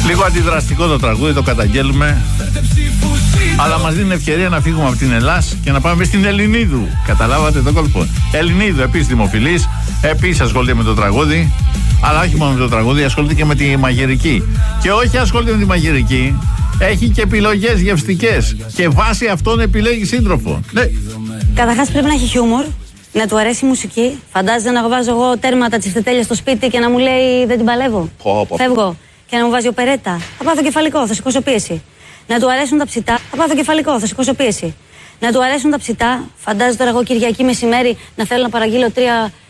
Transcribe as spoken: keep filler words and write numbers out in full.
Λίγο αντιδραστικό το τραγούδι, το καταγγέλουμε. Αλλά μας δίνει ευκαιρία να φύγουμε από την Ελλάς και να πάμε στην Ελληνίδου. Καταλάβατε το κόλπο. Ελληνίδου, επίσης δημοφιλής, επίσης ασχολείται με το τραγούδι. Αλλά όχι μόνο με το τραγούδι, ασχολείται και με τη μαγειρική. Και όχι ασχολείται με τη μαγειρική, έχει και επιλογές γευστικές. Και βάσει αυτών επιλέγει σύντροφο. Ναι. Καταρχάς πρέπει να έχει χιούμορ, να του αρέσει η μουσική. Φαντάζεσαι να βάζω εγώ τέρματα τσιφτετέλια στο σπίτι και να μου λέει δεν την παλεύω. Πω, πω. Φεύγω. Και να μου βάζει οπερέτα. Θα πάθω κεφαλικό, θα σηκώσω πίεση. Να του αρέσουν τα ψητά. Θα πάθω κεφαλικό, θα σηκώσω πίεση. Να του αρέσουν τα ψητά. Φαντάζομαι τώρα εγώ Κυριακή μεσημέρι να θέλω να παραγγείλω τρία